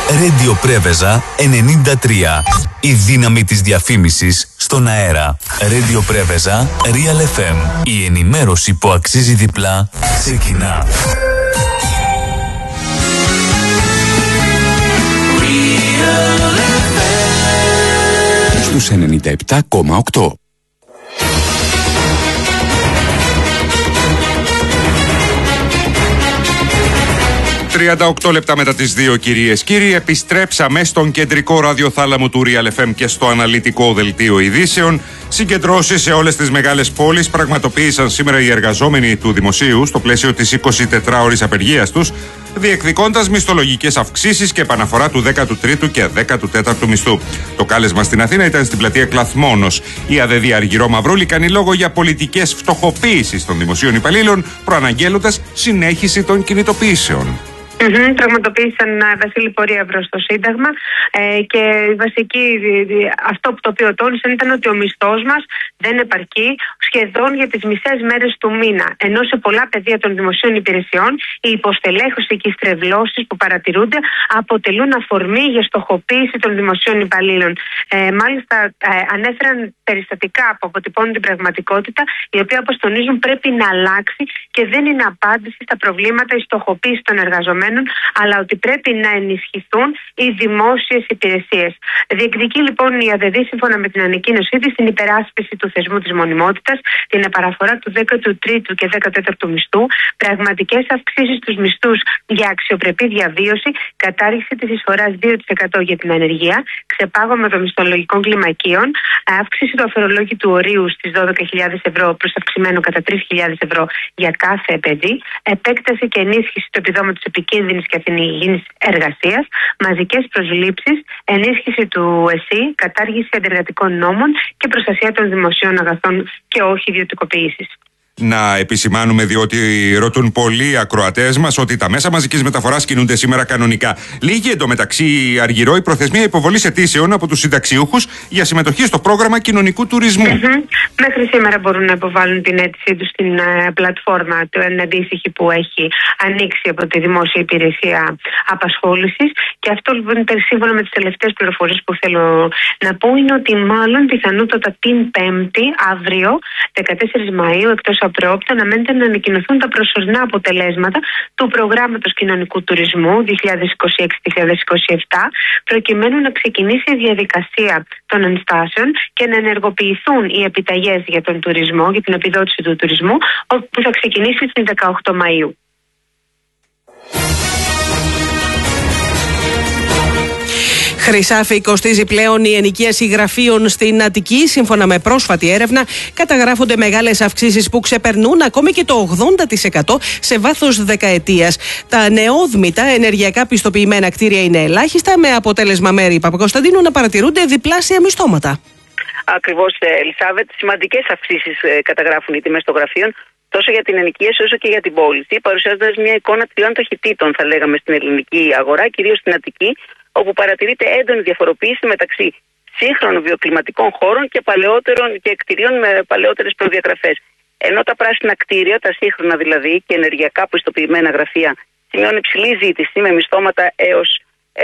Radio Πρέβεζα 93. Η δύναμη της διαφήμισης στον αέρα. Radio Πρέβεζα Real FM. Η ενημέρωση που αξίζει διπλά ξεκινά. Στους 97,8. 38 λεπτά μετά τις 2, κυρίες κύριοι, επιστρέψαμε στον κεντρικό ραδιοθάλαμο του Real FM και στο αναλυτικό δελτίο ειδήσεων. Συγκεντρώσεις σε όλες τις μεγάλες πόλεις πραγματοποίησαν σήμερα οι εργαζόμενοι του Δημοσίου στο πλαίσιο της 24ωρης απεργίας τους, διεκδικώντας μισθολογικές αυξήσεις και επαναφορά του 13ου και 14ου μισθού. Το κάλεσμα στην Αθήνα ήταν στην πλατεία Κλαθμόνος. Η ΑΔΔ Αργυρό Μαυρούλη κάνει λόγο για πολιτικές φτωχοποίησης των δημοσίων υπαλλήλων, προαναγγέλλοντας συνέχιση των κινητοποιήσεων. Πραγματοποίησαν Βασίλη πορεία προς το Σύνταγμα και αυτό που το οποίο τόνισαν ήταν ότι ο μισθός μας δεν επαρκεί σχεδόν για τις μισές μέρες του μήνα. Ενώ σε πολλά πεδία των δημοσίων υπηρεσιών η υποστελέχωση και οι στρεβλώσεις που παρατηρούνται αποτελούν αφορμή για στοχοποίηση των δημοσίων υπαλλήλων. Μάλιστα ανέφεραν περιστατικά που αποτυπώνουν την πραγματικότητα, η οποία, όπως τονίζουν, πρέπει να αλλάξει και δεν είναι απάντηση στα προβλήματα η στοχοποίηση των εργαζομένων, αλλά ότι πρέπει να ενισχυθούν οι δημόσιες υπηρεσίες. Διεκδικεί λοιπόν η ΑΔΔ, σύμφωνα με την ανακοίνωσή της, την υπεράσπιση του θεσμού της μονιμότητας, την επαναφορά του 13ου και 14ου μισθού, πραγματικές αυξήσεις στους μισθούς για αξιοπρεπή διαβίωση, κατάργηση της εισφοράς 2% για την ανεργία, ξεπάγωμα των μισθολογικών κλιμακίων, αύξηση του αφαιρολόγητου ορίου στις 12.000 ευρώ προς αυξημένο κατά 3.000 ευρώ για κάθε παιδί, επέκταση και ενίσχυση του επιδόματος επικίνδυνης και αθηνιογενής εργασίας, μαζικές προσλήψεις, ενίσχυση του ΕΣΥ, κατάργηση αντεργατικών νόμων και προστασία των δημοσίων αγαθών και όχι ιδιωτικοποίησης. Να επισημάνουμε, διότι ρωτούν πολλοί ακροατές μας, ότι τα μέσα μαζικής μεταφοράς κινούνται σήμερα κανονικά. Λήγει εντωμεταξύ, Αργυρό, η προθεσμία υποβολής αιτήσεων από τους συνταξιούχους για συμμετοχή στο πρόγραμμα κοινωνικού τουρισμού. Μέχρι σήμερα μπορούν να υποβάλουν την αίτησή τους στην πλατφόρμα του αντίστοιχη που έχει ανοίξει από τη Δημόσια Υπηρεσία Απασχόλησης. Και αυτό λοιπόν, σύμφωνα με τις τελευταίες πληροφορίες που θέλω να πω, είναι ότι μάλλον πιθανότατα την Πέμπτη, αύριο, 14 Μαΐου, εκτός απρόοπτα, αναμένεται να ανακοινωθούν τα προσωρινά αποτελέσματα του προγράμματος κοινωνικού τουρισμού 2026-2027, προκειμένου να ξεκινήσει η διαδικασία των ενστάσεων και να ενεργοποιηθούν οι επιταγές για τον τουρισμό, για την επιδότηση του τουρισμού, που θα ξεκινήσει στις 18 Μαΐου. Χρυσάφι, κοστίζει πλέον η ενοικίαση γραφείων στην Αττική. Σύμφωνα με πρόσφατη έρευνα, καταγράφονται μεγάλες αυξήσεις που ξεπερνούν ακόμη και το 80% σε βάθος δεκαετίας. Τα νεόδμητα ενεργειακά πιστοποιημένα κτίρια είναι ελάχιστα, με αποτέλεσμα, Μέρη Παπακοσταντίνου, να παρατηρούνται διπλάσια μισθώματα. Ακριβώς, Ελισάβετ, σημαντικές αυξήσεις καταγράφουν οι τιμές των γραφείων, τόσο για την ενοικίαση όσο και για την πώληση, παρουσιάζοντας μια εικόνα τριών ταχυτήτων, θα λέγαμε, στην ελληνική αγορά, κυρίως στην Αττική, όπου παρατηρείται έντονη διαφοροποίηση μεταξύ σύγχρονων βιοκλιματικών χώρων και παλαιότερων και κτηρίων με παλαιότερες προδιαγραφές. Ενώ τα πράσινα κτίρια, τα σύγχρονα δηλαδή και ενεργειακά πιστοποιημένα γραφεία, σημειώνουν υψηλή ζήτηση με μισθώματα έως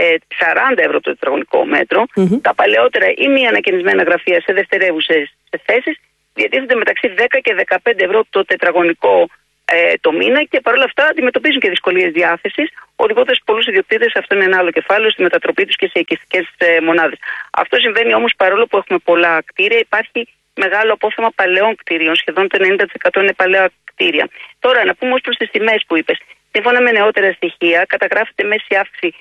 40 ευρώ το τετραγωνικό μέτρο, τα παλαιότερα ή μη ανακαινισμένα γραφεία σε δευτερεύουσες θέσεις διατίθενται μεταξύ 10 και 15 ευρώ το τετραγωνικό το μήνα και παρόλα αυτά αντιμετωπίζουν και δυσκολίες διάθεσης, οδηγώντας πολλούς ιδιοκτήτες, αυτό είναι ένα άλλο κεφάλαιο, στη μετατροπή τους και σε οικιστικές μονάδες. Αυτό συμβαίνει όμως παρόλο που έχουμε πολλά κτίρια, υπάρχει μεγάλο απόθεμα παλαιών κτίριων, σχεδόν το 90% είναι παλαιά κτίρια. Τώρα, να πούμε ως προς τις τιμές που είπες. Σύμφωνα με νεότερα στοιχεία, καταγράφεται μέση αύξηση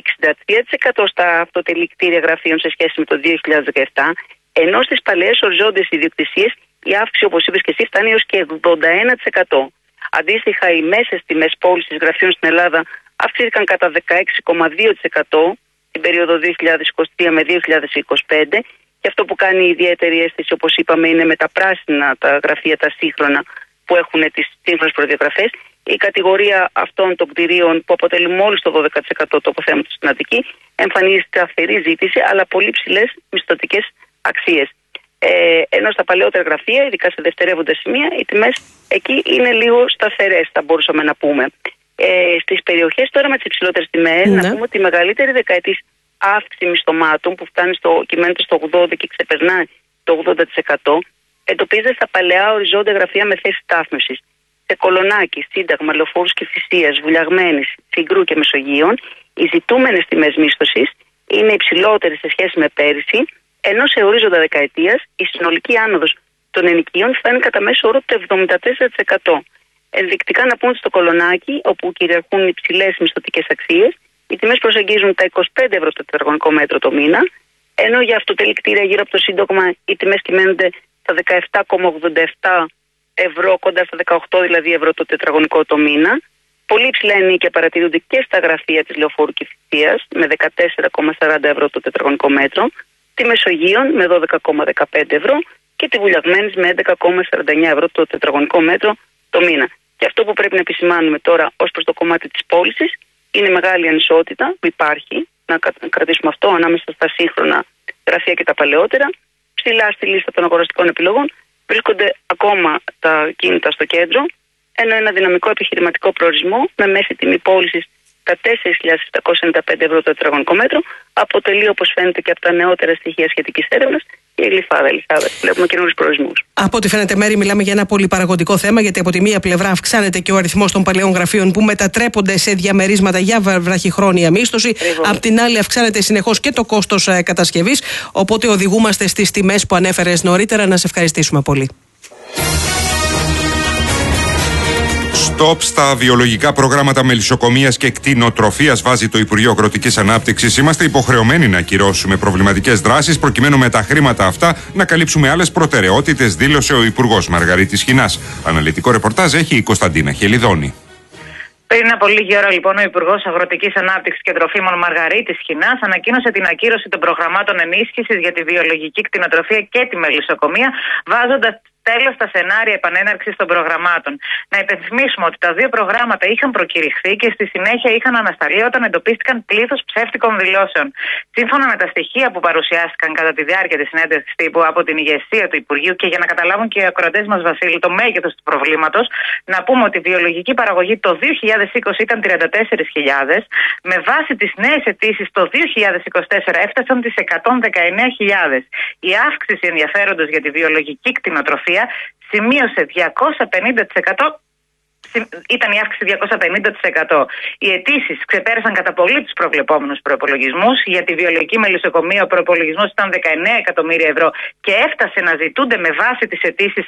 63% στα αυτοτελή κτίρια γραφείων σε σχέση με το 2017, ενώ στις παλαιές οριζόντιες ιδιοκτησίες η αύξηση, όπως είπες και εσύ, φτάνει έως και 81%. Αντίστοιχα, οι μέσες τιμές πώλησης γραφείων στην Ελλάδα αυξήθηκαν κατά 16,2% την περίοδο 2023 με 2025 και αυτό που κάνει ιδιαίτερη αίσθηση, όπως είπαμε, είναι με τα πράσινα τα γραφεία, τα σύγχρονα που έχουν τις σύγχρονες προδιαγραφές. Η κατηγορία αυτών των κτηρίων που αποτελεί μόλις το 12% του αποθέματος στην Αττική εμφανίζει σταθερή ζήτηση αλλά πολύ ψηλές μισθωτικές αξίες. Ενώ στα παλαιότερα γραφεία, ειδικά σε δευτερεύοντα σημεία, οι τιμές εκεί είναι λίγο σταθερές, θα μπορούσαμε να πούμε. Στις περιοχές τώρα με τις υψηλότερες τιμές, να πούμε ότι η μεγαλύτερη δεκαετής αύξηση μισθωμάτων που κυμαίνεται στο 80% και ξεπερνάει το 80%, εντοπίζεται στα παλαιά οριζόντια γραφεία με θέση στάθμευσης. Σε Κολονάκι, Σύνταγμα, Λεωφόρους Κηφισίας, Βουλιαγμένης, Συγκρού και Μεσογείων, οι ζητούμενες τιμές μίσθωσης είναι υψηλότερες σε σχέση με πέρυσι, ενώ σε ορίζοντα δεκαετίας η συνολική άνοδος των ενοικίων φτάνει κατά μέσο όρο το 74%. Ενδεικτικά να πούμε στο Κολονάκι, όπου κυριαρχούν υψηλές μισθωτικές αξίες, οι τιμές προσεγγίζουν τα 25 ευρώ το τετραγωνικό μέτρο το μήνα, ενώ για αυτοτελή κτίρια γύρω από το Σύνταγμα οι τιμές κυμαίνονται στα 17,87 ευρώ, κοντά στα 18 δηλαδή ευρώ το τετραγωνικό το μήνα. Πολύ υψηλά ενίκια παρατηρούνται και στα γραφεία της Λεωφόρου Κηφισίας με 14,40 ευρώ το τετραγωνικό μέτρο, τη Μεσογείων με 12,15 ευρώ και τη Βουλιαγμένης με 11,49 ευρώ το τετραγωνικό μέτρο το μήνα. Και αυτό που πρέπει να επισημάνουμε τώρα ως προς το κομμάτι της πώλησης είναι μεγάλη ανισότητα που υπάρχει, να κρατήσουμε αυτό, ανάμεσα στα σύγχρονα γραφεία και τα παλαιότερα. Ψηλά στη λίστα των αγοραστικών επιλογών βρίσκονται ακόμα τα κίνητα στο κέντρο, ενώ ένα δυναμικό επιχειρηματικό προορισμό με μέση τιμή πώλησης τα 4.795 ευρώ το τετραγωνικό μέτρο αποτελεί, όπως φαίνεται και από τα νεότερα στοιχεία σχετικής έρευνας, η Γλυφάδα. Βλέπουμε καινούριους προορισμούς. Από ό,τι φαίνεται, Μέρη, μιλάμε για ένα πολυπαραγωγικό θέμα, γιατί από τη μία πλευρά αυξάνεται και ο αριθμός των παλαιών γραφείων που μετατρέπονται σε διαμερίσματα για βραχυχρόνια μίσθωση. Απ' την άλλη, αυξάνεται συνεχώς και το κόστος κατασκευής. Οπότε οδηγούμαστε στις τιμές που ανέφερες νωρίτερα. Να σε ευχαριστήσουμε πολύ. Στοπ στα βιολογικά προγράμματα μελισσοκομείας και κτηνοτροφίας, βάζει το Υπουργείο Αγροτικής Ανάπτυξης. Είμαστε υποχρεωμένοι να ακυρώσουμε προβληματικές δράσεις προκειμένου με τα χρήματα αυτά να καλύψουμε άλλες προτεραιότητες, δήλωσε ο Υπουργός Μαργαρίτης Χινάς. Αναλυτικό ρεπορτάζ έχει η Κωνσταντίνα Χελιδόνη. Πριν από λίγη ώρα, λοιπόν, ο Υπουργός Αγροτικής Ανάπτυξης και Τροφίμων Μαργαρίτης Χινάς ανακοίνωσε την ακύρωση των προγραμμάτων ενίσχυσης για τη βιολογική κτηνοτροφία και τη μελισσοκομεία, βάζοντας τέλος στα σενάρια επανέναρξης των προγραμμάτων. Να υπενθυμίσουμε ότι τα δύο προγράμματα είχαν προκηρυχθεί και στη συνέχεια είχαν ανασταλεί όταν εντοπίστηκαν πλήθος ψεύτικων δηλώσεων. Σύμφωνα με τα στοιχεία που παρουσιάστηκαν κατά τη διάρκεια της συνέντευξης τύπου από την ηγεσία του Υπουργείου, και για να καταλάβουν και οι ακροατές μας, Βασίλη, το μέγεθος του προβλήματος, να πούμε ότι η βιολογική παραγωγή το 2020 ήταν 34.000, με βάση τις νέες αιτήσεις το 2024 έφτασαν τις 119.000. Η αύξηση ενδιαφέροντος για τη βιολογική κτηνοτροφία σημείωσε 250%. Ήταν η αύξηση 250%. Οι αιτήσεις ξεπέρασαν κατά πολύ τους προβλεπόμενους προϋπολογισμούς. Για τη βιολογική μελισσοκομεία ο προϋπολογισμός ήταν 19 εκατομμύρια ευρώ και έφτασε να ζητούνται με βάση τις αιτήσεις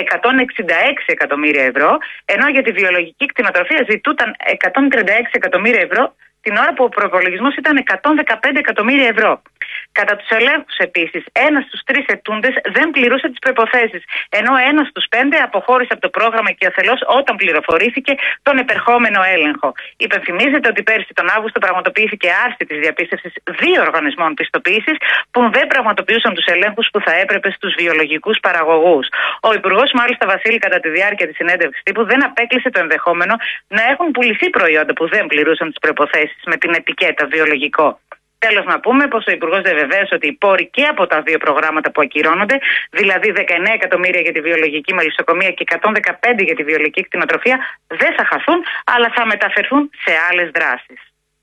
166 εκατομμύρια ευρώ, ενώ για τη βιολογική κτηνοτροφία ζητούνταν 136 εκατομμύρια ευρώ την ώρα που ο προϋπολογισμός ήταν 115 εκατομμύρια ευρώ. Κατά τους ελέγχους επίσης, ένας στους 3 αιτούντες δεν πληρούσε τις προϋποθέσεις, ενώ ένας στους 5 αποχώρησε από το πρόγραμμα και αθελώς όταν πληροφορήθηκε τον επερχόμενο έλεγχο. Υπενθυμίζεται ότι πέρσι τον Αύγουστο πραγματοποιήθηκε άρση της διαπίστευσης 2 οργανισμών πιστοποίησης που δεν πραγματοποιούσαν τους ελέγχους που θα έπρεπε στους βιολογικούς παραγωγούς. Ο Υπουργός, μάλιστα, Βασίλη, κατά τη διάρκεια της συνέντευξης τύπου δεν απέκλεισε το ενδεχόμενο να έχουν πουληθεί προϊόντα που δεν πληρούσαν τις προϋποθέσεις με την ετικέτα βιολογικό. Τέλος, να πούμε πως ο Υπουργός διαβεβαίωσε ότι οι πόροι και από τα δύο προγράμματα που ακυρώνονται, δηλαδή 19 εκατομμύρια για τη βιολογική μελισσοκομεία και 115 για τη βιολογική κτηνοτροφία, δεν θα χαθούν, αλλά θα μεταφερθούν σε άλλες δράσεις.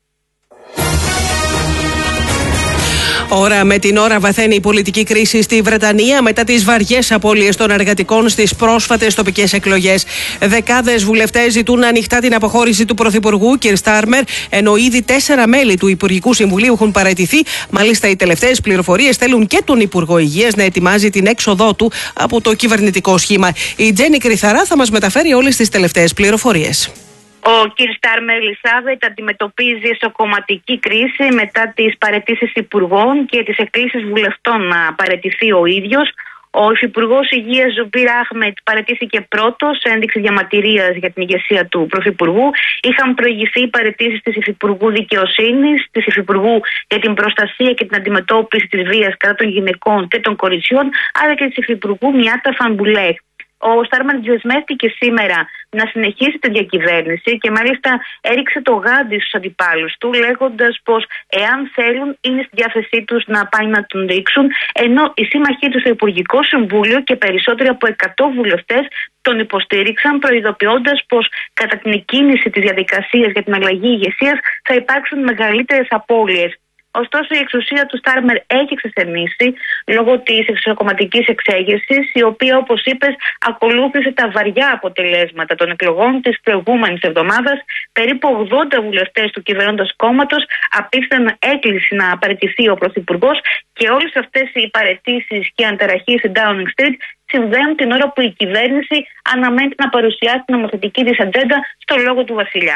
Ώρα με την ώρα βαθαίνει η πολιτική κρίση στη Βρετανία μετά τις βαριές απώλειες των εργατικών στις πρόσφατες τοπικές εκλογές. Δεκάδες βουλευτές ζητούν ανοιχτά την αποχώρηση του Πρωθυπουργού Κιρ Στάρμερ, ενώ ήδη 4 μέλη του Υπουργικού Συμβουλίου έχουν παραιτηθεί. Μάλιστα, οι τελευταίες πληροφορίες θέλουν και τον Υπουργό Υγείας να ετοιμάζει την έξοδό του από το κυβερνητικό σχήμα. Η Τζέννη Κρυθαρά θα μας μεταφέρει όλες τις τελευταίες πληροφορίες. Ο κ. Στάρμερ, Ελισάβετ, αντιμετωπίζει εσωκομματική κρίση μετά τις παραιτήσεις υπουργών και τις εκκλήσεις βουλευτών να παραιτηθεί ο ίδιος. Ο Υφυπουργός Υγείας Ζουμπίρ Αχμετ παραιτήθηκε πρώτος σε ένδειξη διαμαρτυρίας για την ηγεσία του Πρωθυπουργού. Είχαν προηγηθεί οι παραιτήσεις της Υφυπουργού Δικαιοσύνης, της Υφυπουργού για την προστασία και την αντιμετώπιση της βίας κατά των γυναικών και των κοριτσιών, αλλά και της Υφυπουργού Μιάτα Φανμπουλέχ. Ο Στάρμερ δεσμεύτηκε σήμερα να συνεχίσει τη διακυβέρνηση και μάλιστα έριξε το γάντι στους αντιπάλους του, λέγοντας πως εάν θέλουν είναι στη διάθεσή τους να πάει να τον ρίξουν, ενώ οι σύμμαχοί του στο Υπουργικό Συμβούλιο και περισσότεροι από 100 βουλευτές τον υποστήριξαν, προειδοποιώντας πως κατά την εκκίνηση της διαδικασίας για την αλλαγή ηγεσίας θα υπάρξουν μεγαλύτερες απώλειες. Ωστόσο, η εξουσία του Στάρμερ έχει εξασθενήσει λόγω της εξωκομματικής εξέγερσης, η οποία, όπως είπες, ακολούθησε τα βαριά αποτελέσματα των εκλογών της προηγούμενης εβδομάδας. Περίπου 80 βουλευτές του κυβερνώντος κόμματος απίφθηναν έκκληση να παραιτηθεί ο Πρωθυπουργός και όλες αυτές οι παραιτήσεις και ανταραχή στην Downing Street συμβαίνουν την ώρα που η κυβέρνηση αναμένει να παρουσιάσει την νομοθετική της ατζέντα στο λόγο του Βασιλιά.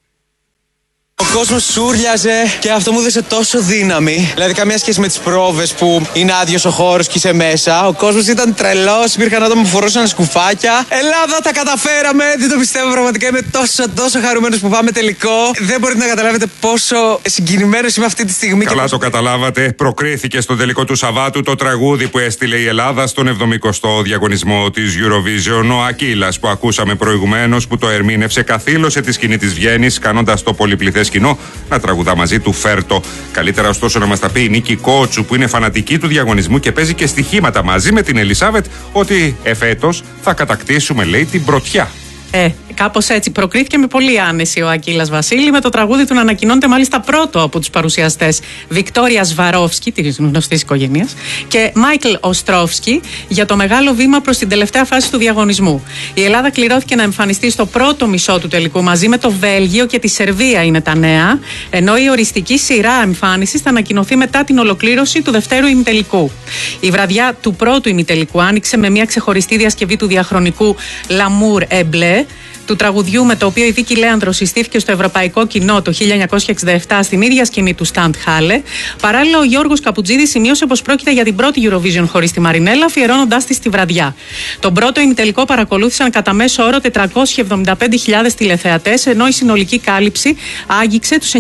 Ο κόσμος σούριαζε και αυτό μου έδωσε τόσο δύναμη. Δηλαδή, καμία σχέση με τις πρόβες που είναι άδειος ο χώρος και είσαι μέσα. Ο κόσμος ήταν τρελός. Υπήρχαν άτομα που φορούσαν σκουφάκια. Ελλάδα, τα καταφέραμε! Δεν το πιστεύω πραγματικά. Είμαι τόσο χαρούμενος που πάμε τελικό. Δεν μπορείτε να καταλάβετε πόσο συγκινημένος είμαι αυτή τη στιγμή. Καλά το καταλάβατε. Προκρίθηκε στο τελικό του Σαββάτου το τραγούδι που έστειλε η Ελλάδα στον 70ο διαγωνισμό της Eurovision. Ο Ακύλας που ακούσαμε προηγουμένως, που το ερμήνευσε, καθήλωσε τη σκηνή της Βιέννης, κάνοντας το πολυπληθές κοινό να τραγουδά μαζί του Φέρτο. Καλύτερα ωστόσο να μας τα πει η Νίκη Κότσου, που είναι φανατική του διαγωνισμού και παίζει και στοιχήματα μαζί με την Ελισάβετ, ότι εφέτος θα κατακτήσουμε, λέει, την πρωτιά. Κάπως έτσι. Προκρίθηκε με πολύ άνεση ο Ακύλας Βασίλη, με το τραγούδι του να ανακοινώνεται μάλιστα πρώτο από τους παρουσιαστές Βικτόρια Σβαρόφσκι, της γνωστής οικογένειας, και Μάικλ Οστρόφσκι, για το μεγάλο βήμα προς την τελευταία φάση του διαγωνισμού. Η Ελλάδα κληρώθηκε να εμφανιστεί στο πρώτο μισό του τελικού μαζί με το Βέλγιο και τη Σερβία, είναι τα νέα, ενώ η οριστική σειρά εμφάνισης θα ανακοινωθεί μετά την ολοκλήρωση του δευτέρου ημιτελικού. Η βραδιά του πρώτου ημιτελικού άνοιξε με μια ξεχωριστή διασκευή του διαχρονικού L'amour est bleu, του τραγουδιού με το οποίο η Βίκη Λέανδρος συστήθηκε στο ευρωπαϊκό κοινό το 1967 στην ίδια σκηνή του Σταντ Χάλε. Παράλληλα, ο Γιώργος Καπουτζίδης σημείωσε πως πρόκειται για την πρώτη Eurovision χωρίς τη Μαρινέλα, αφιερώνοντάς τη στη βραδιά. Τον πρώτο ημιτελικό παρακολούθησαν κατά μέσο όρο 475.000 τηλεθεατές, ενώ η συνολική κάλυψη άγγιξε τους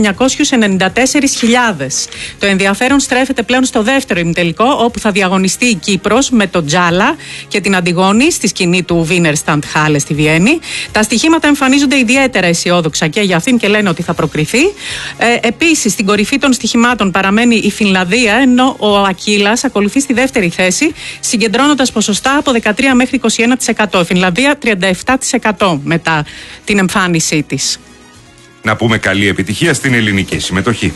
994.000. Το ενδιαφέρον στρέφεται πλέον στο δεύτερο ημιτελικό, όπου θα διαγωνιστεί η Κύπρος με το Τζάλα και την Αντιγόνη στη σκηνή του Βίνερ Σταντ Χάλε στη Βιέννη. Τα στοιχήματα εμφανίζονται ιδιαίτερα αισιόδοξα και για αυτήν και λένε ότι θα προκριθεί. Επίσης, στην κορυφή των στοιχημάτων παραμένει η Φινλανδία, ενώ ο Ακύλας ακολουθεί στη δεύτερη θέση, συγκεντρώνοντας ποσοστά από 13 μέχρι 21%. Η Φινλανδία 37% μετά την εμφάνισή της. Να πούμε καλή επιτυχία στην ελληνική συμμετοχή.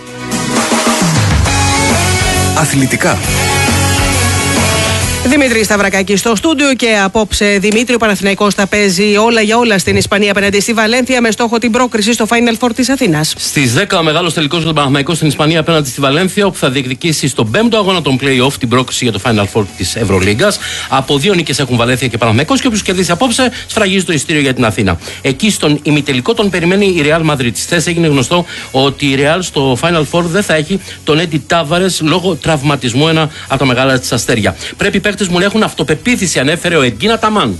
Αθλητικά. Δημήτρη Σταυρακάκη στο στούντιο και απόψε Δημήτρη, ο Παναθηναϊκός θα παίζει όλα για όλα στην Ισπανία απέναντι στη Βαλένθια με στόχο την πρόκριση στο Final Four της Αθήνας. Στις 10 ο μεγάλος τελικός για τον Παναθηναϊκό στην Ισπανία απέναντι στη Βαλένθια, όπου θα διεκδικήσει στον 5ο αγώνα των play-off την πρόκριση για το Final Four της Ευρωλίγκας. Από 2 νίκες έχουν Βαλένθια και Παναθηναϊκός και όποιος κερδίσει απόψε σφραγίζει το εισιτήριο για την Αθήνα. Εκεί στον ημιτελικό τον περιμένει η Real Madrid. Χθες έγινε γνωστό ότι η Real στο Final Four δεν θα έχει τον Έντι Τάβαρες λόγω τραυματισμού, ένα από τα μεγάλα της αστέρια. Πρέπει μου να έχουν αυτοπεποίθηση, ανέφερε ο Εγκίνα Ταμάν.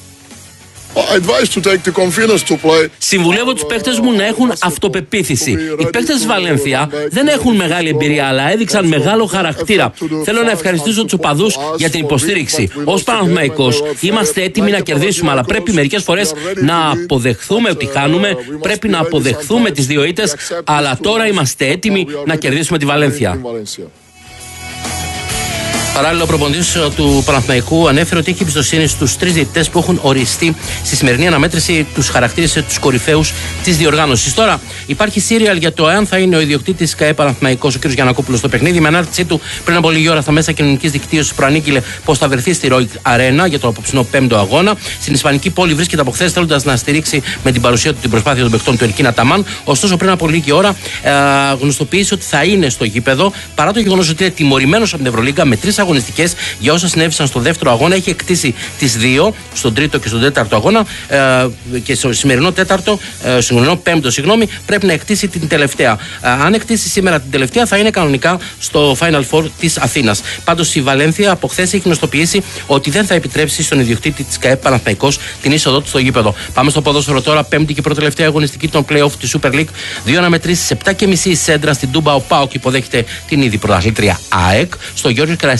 Συμβουλεύω τους παίκτες μου να έχουν αυτοπεποίθηση. Οι παίκτες της Βαλένθια δεν έχουν μεγάλη εμπειρία, αλλά έδειξαν μεγάλο χαρακτήρα. Θέλω να ευχαριστήσω τους οπαδούς για την υποστήριξη. Ως Παναθηναϊκός είμαστε έτοιμοι να κερδίσουμε, αλλά πρέπει μερικές φορές να αποδεχθούμε ότι χάνουμε. Πρέπει να αποδεχθούμε τις δύο ήττες, αλλά τώρα είμαστε έτοιμοι να κερδίσουμε τη Βαλένθια. Παράλληλα, ο προπονητής του Παναθηναϊκού ανέφερε ότι έχει εμπιστοσύνη στους 3 διαιτητές που έχουν οριστεί στη σημερινή αναμέτρηση, τους χαρακτήρισε τους κορυφαίους της διοργάνωσης. Τώρα, υπάρχει σύριαλ για το εάν θα είναι ο ιδιοκτήτης ΚΑΕ Παναθηναϊκός, ο κ. Γιαννακόπουλος, στο παιχνίδι. Με ανάρτησή του πριν από λίγη ώρα στα μέσα κοινωνικής δικτύωσης προανήγγειλε πως θα βρεθεί στη Roig Arena για το απόψινό 5ο αγώνα. Στην Ισπανική πόλη βρίσκεται από χθες, θέλοντας να στηρίξει με την παρουσία του την προσπάθεια των παιχτών του Ελκίνα Ταμάν. Ωστόσο, πριν από λίγη ώρα γνωστοποίησε ότι θα είναι στο γήπεδο, παρά το γεγονός ότι είναι τιμωρημένος από την Ευρωλίγκα με 3 αγωνιστικές για όσα συνέβησαν στο δεύτερο αγώνα. Έχει εκτίσει τις 2, στον τρίτο και στον τέταρτο αγώνα, και στο σημερινό πέμπτο, πρέπει να εκτίσει την τελευταία. Αν εκτίσει σήμερα την τελευταία, θα είναι κανονικά στο Final Four της Αθήνας. Πάντως η Βαλένθια από χθες έχει γνωστοποιήσει ότι δεν θα επιτρέψει στον ιδιοκτήτη της ΚΑΕ Παναθηναϊκός την είσοδό του στο γήπεδο. Πάμε στο ποδόσφαιρο τώρα, πέμπτη και προτελευταία αγωνιστική των play-off της Super League. 2 αναμετρήσεις, 7:30 η Σέντρα στην Τούμπα. Ο ΠΑΟΚ υποδέχεται την ήδη πρωταθλήτρια ΑΕΚ. Στο Γιώργος Καραϊσκάκης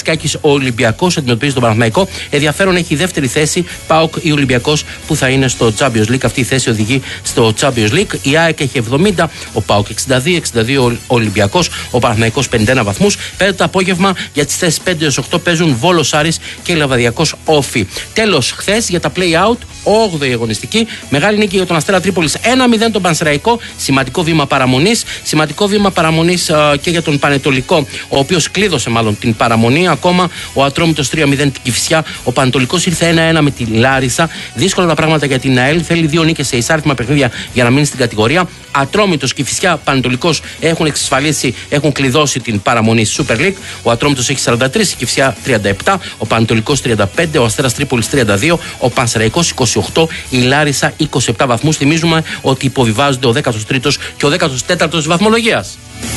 Καραϊσκάκης, ο Ολυμπιακός αντιμετωπίζει τον Παναθηναϊκό. Ενδιαφέρον έχει η δεύτερη θέση, ΠΑΟΚ ή Ολυμπιακός, που θα είναι στο Champions League. Αυτή η θέση οδηγεί στο Champions League. Η ΑΕΚ έχει 70, ο ΠΑΟΚ 62 ο Ολυμπιακός, ο Παναθηναϊκός 51 βαθμούς. Πέρα το απόγευμα για τις θέσεις 5-8 παίζουν Βόλος Άρης και Λεβαδιακός Όφη. Τέλος, χθες για τα play-out, 8η αγωνιστική, μεγάλη νίκη για τον Αστέρα Τρίπολης 1-0 τον Πανσεραϊκό. Σημαντικό βήμα παραμονής. Σημαντικό βήμα παραμονής και για τον Πανετολικό, ο οποίος κλείδωσε μάλλον την παραμονή. Ακόμα ο Ατρόμητος 3-0 την Κηφισιά. Ο Πανετολικός ήρθε 1-1 με τη Λάρισα. Δύσκολα τα πράγματα για την ΑΕΛ. Θέλει 2 νίκες σε εισάριθμα παιχνίδια για να μείνει στην κατηγορία. Ατρόμητος, Κηφισιά, Πανετολικός έχουν εξασφαλίσει, έχουν κλειδώσει την παραμονή στη Super League. Ο Ατρόμητος έχει 43, η Κηφισιά 37, ο Πανετολικός 35, ο Αστέρας Τρίπολης 32, ο Πανσεραϊκός 28, η Λάρισα 27 βαθμούς. Θυμίζουμε ότι υποβιβάζονται ο 13ος και ο 14ος της βαθμολογίας.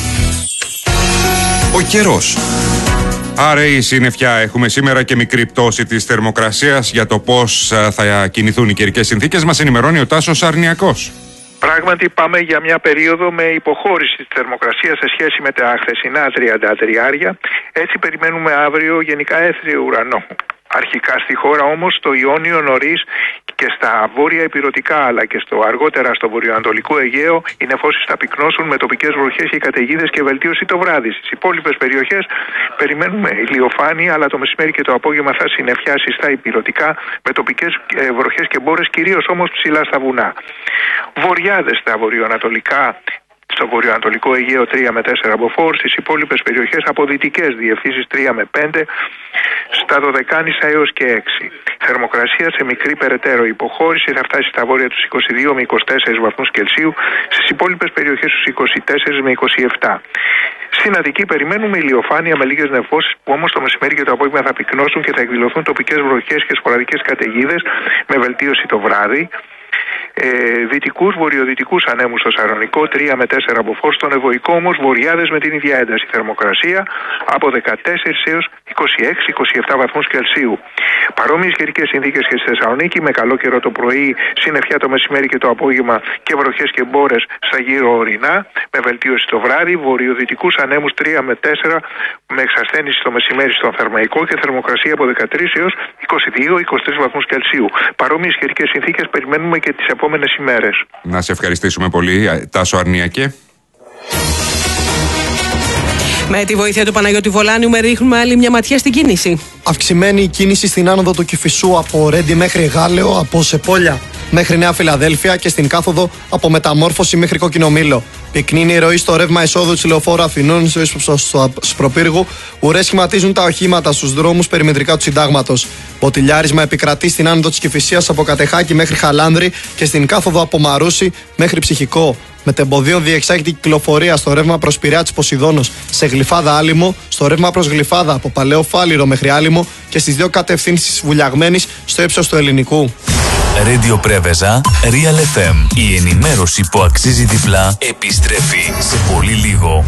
Ο καιρός. Άρα η συννεφιά. Έχουμε σήμερα και μικρή πτώση της θερμοκρασίας. Για το πώς θα κινηθούν οι καιρικές συνθήκες μας ενημερώνει ο Τάσος Αρνιακός. Πράγματι πάμε για μια περίοδο με υποχώρηση της θερμοκρασίας σε σχέση με τα χθεσινά 33. Έτσι περιμένουμε αύριο γενικά έθριο ουρανό. Αρχικά στη χώρα όμως το Ιόνιο νωρίς και στα βόρεια ηπειρωτικά αλλά και αργότερα στο βορειοανατολικό Αιγαίο οι νεφώσεις θα πυκνώσουν με τοπικές βροχές και καταιγίδες και βελτίωση το βράδυ. Στις υπόλοιπες περιοχές περιμένουμε ηλιοφάνεια, αλλά το μεσημέρι και το απόγευμα θα συννεφιάσει στα ηπειρωτικά με τοπικές βροχές και μπόρες, κυρίως όμως ψηλά στα βουνά. Βοριάδες στα βορειοανατολικά. Στο βορειοανατολικό Αιγαίο 3 με 4 μποφόρ, στις υπόλοιπες περιοχές από δυτικές διευθύνσεις 3 με 5, στα Δωδεκάνησα έως και 6. Θερμοκρασία σε μικρή περαιτέρω υποχώρηση θα φτάσει στα βόρεια τους 22 με 24 βαθμούς Κελσίου, στις υπόλοιπες περιοχές τους 24 με 27. Στην Αττική περιμένουμε ηλιοφάνεια με λίγες νεφώσεις που όμως το μεσημέρι και το απόγευμα θα πυκνώσουν και θα εκδηλωθούν τοπικές βροχές και σποραδικές καταιγίδες με βελτίωση το βράδυ. Δυτικούς, βορειοδυτικούς ανέμους στο Σαρονικό 3 με 4 μποφόρ, στον Ευωικό όμως βοριάδες με την ίδια ένταση. Θερμοκρασία από 14 έως 26-27 βαθμούς Κελσίου. Παρόμοιες καιρικές συνθήκες και στη Θεσσαλονίκη, με καλό καιρό το πρωί, συννεφιά το μεσημέρι και το απόγευμα και βροχές και μπόρες στα γύρω ορεινά, με βελτίωση το βράδυ. Βορειοδυτικούς ανέμους 3 με 4 με εξασθένηση το μεσημέρι στον Θερμαϊκό και θερμοκρασία από 13 έως 22-23 βαθμούς Κελσίου. Παρόμοιες καιρικές συνθήκες περιμένουμε και τις επόμενες ημέρες. Να σε ευχαριστήσουμε πολύ, Τάσο Αρνιακέ. Με τη βοήθεια του Παναγιώτη Βολάνιου ρίχνουμε άλλη μια ματιά στην κίνηση. Αυξημένη η κίνηση στην άνοδο του Κηφισού από Ρέντι μέχρι Γάλεο, από Σεπόλια μέχρι Νέα Φιλαδέλφια και στην κάθοδο από Μεταμόρφωση μέχρι Κοκκινομήλο. Πυκνή είναι η ροή στο ρεύμα εισόδου της Λεωφόρου Αθηνών στο Σπροπύργου. Ουρές σχηματίζουν τα οχήματα στους δρόμους περιμετρικά του Συντάγματος. Ποτηλιάρισμα επικρατεί στην άνοδο της Κηφισίας από Κατεχάκη μέχρι Χαλάνδρη και στην κάθοδο από Μαρούσι μέχρι Ψυχικό. Μετεμποδίων διεξάγεται η κυκλοφορία στο ρεύμα προς Πειραιά της Ποσειδώνος σε Γλυφάδα Άλυμο, στο ρεύμα προς Γλυφάδα από Παλαιό Φάληρο μέχρι Άλυμο και στις δύο κατευθύνσεις Βουλιαγμένης στο ύψος του Ελληνικού. Radio Πρέβεζα, Real FM. Η ενημέρωση που αξίζει διπλά επιστρέφει σε πολύ λίγο.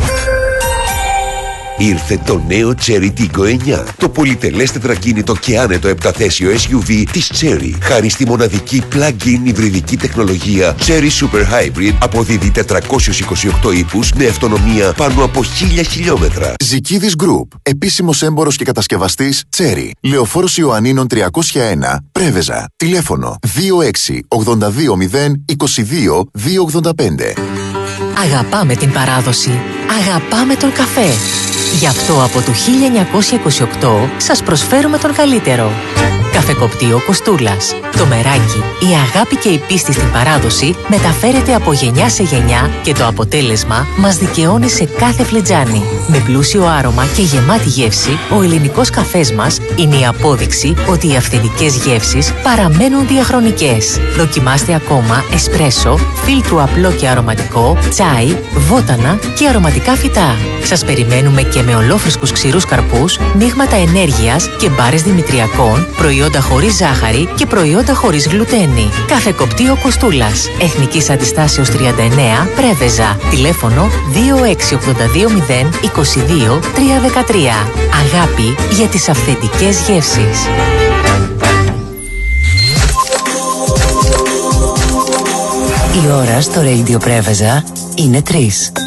Ήρθε το νέο Cherry Tiggo 9, το πολυτελές τετρακίνητο και άνετο 7θέσιο SUV της Cherry. Χάρη στη μοναδική plug-in υβριδική τεχνολογία Cherry Super Hybrid, αποδίδει 428 ύπους με αυτονομία πάνω από 1000 χιλιόμετρα. Ζικίδης Group, επίσημος έμπορος και κατασκευαστής Cherry. Λεωφόρος Ιωαννίνων 301, Πρέβεζα. Τηλέφωνο 26 82 0 22 285. Αγαπάμε την παράδοση. Αγαπάμε τον καφέ. Γι' αυτό από το 1928 σας προσφέρουμε τον καλύτερο. Καφεκοπτείο Κοστούλας. Το μεράκι, η αγάπη και η πίστη στην παράδοση μεταφέρεται από γενιά σε γενιά και το αποτέλεσμα μας δικαιώνει σε κάθε φλιτζάνι. Με πλούσιο άρωμα και γεμάτη γεύση, ο ελληνικός καφές μας είναι η απόδειξη ότι οι αυθεντικές γεύσεις παραμένουν διαχρονικές. Δοκιμάστε ακόμα εσπρέσο, φίλτρου απλό και αρωματικό, τσάι, βότανα και αρωματικά φυτά. Σας περιμένουμε και με ολόφρυσκους ξηρούς καρπούς, μείγματα ενέργειας και μπάρες δημητριακών, προϊόντα χωρίς ζάχαρη και προϊόντα χωρίς γλουτένη. Καφεκοπτείο Κοστούλας. Εθνικής Αντιστάσεως 39, Πρέβεζα. Τηλέφωνο 2682 0 22 313. Αγάπη για τις αυθεντικές γεύσεις. Η ώρα στο Radio Πρέβεζα είναι 3.